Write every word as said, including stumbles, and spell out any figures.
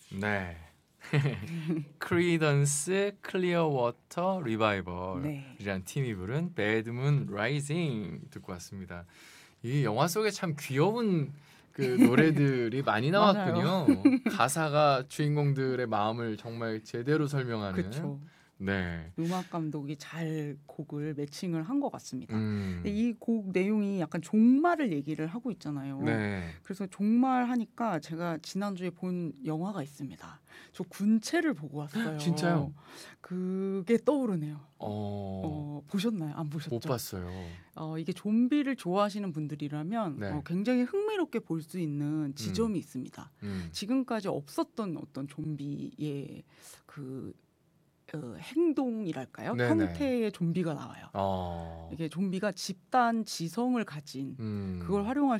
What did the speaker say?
네. 크리던스 클리어워터 리바이벌이라는 네. 팀이 부른 Bad Moon Rising 듣고 왔습니다. 이 영화 속에 참 귀여운 그 노래들이 많이 맞아요. 나왔군요. 가사가 주인공들의 마음을 정말 제대로 설명하는. 그쵸. 네. 음악 감독이 잘 곡을 매칭을 한 것 같습니다. 음. 이 곡 내용이 약간 종말을 얘기를 하고 있잖아요. 네. 그래서 종말 하니까 제가 지난주에 본 영화가 있습니다. 저 군체를 보고 왔어요. 진짜요? 그게 떠오르네요. 어, 어, 보셨나요? 안 못 보셨죠? 봤어요. 어, 이게 좀비를 좋아하시는 분들이라면 네. 어, 굉장히 흥미롭게 볼 수 있는 지점이 있습니다. 음. 지금까지 없었던 어떤 좀비의 그 어, 행동이랄까요? 네네. 형태의 좀비가 나와요. 어. 이게 좀비가 집단 지성을 가진 음. 그걸 활용할